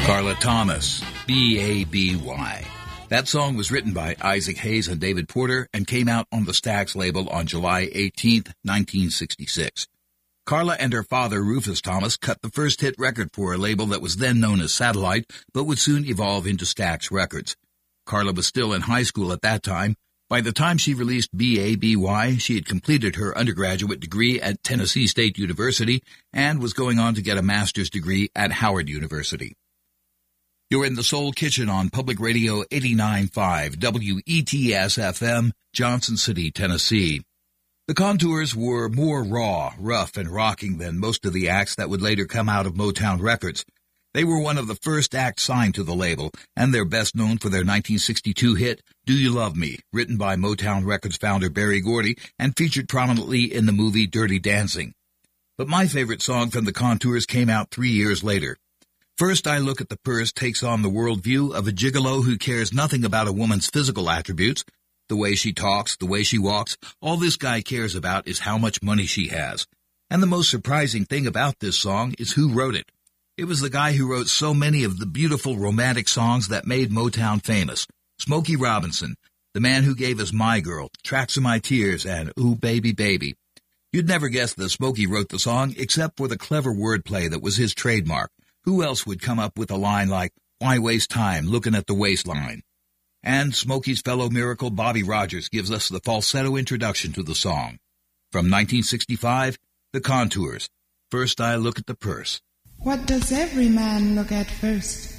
Carla Thomas, B-A-B-Y. That song was written by Isaac Hayes and David Porter and came out on the Stax label on July 18, 1966. Carla and her father, Rufus Thomas, cut the first hit record for a label that was then known as Satellite, but would soon evolve into Stax Records. Carla was still in high school at that time. By the time she released B.A.B.Y., she had completed her undergraduate degree at Tennessee State University and was going on to get a master's degree at Howard University. You're in the Soul Kitchen on Public Radio 89.5 WETS-FM, Johnson City, Tennessee. The Contours were more raw, rough, and rocking than most of the acts that would later come out of Motown Records. They were one of the first acts signed to the label, and they're best known for their 1962 hit, Do You Love Me, written by Motown Records founder Berry Gordy and featured prominently in the movie Dirty Dancing. But my favorite song from the Contours came out 3 years later. First I Look at the Purse takes on the worldview of a gigolo who cares nothing about a woman's physical attributes. The way she talks, the way she walks, all this guy cares about is how much money she has. And the most surprising thing about this song is who wrote it. It was the guy who wrote so many of the beautiful romantic songs that made Motown famous, Smokey Robinson, the man who gave us My Girl, Tracks of My Tears, and Ooh Baby Baby. You'd never guess that Smokey wrote the song except for the clever wordplay that was his trademark. Who else would come up with a line like, why waste time looking at the waistline? And Smokey's fellow miracle Bobby Rogers gives us the falsetto introduction to the song. From 1965, The Contours, First I Look at the Purse. What does every man look at first?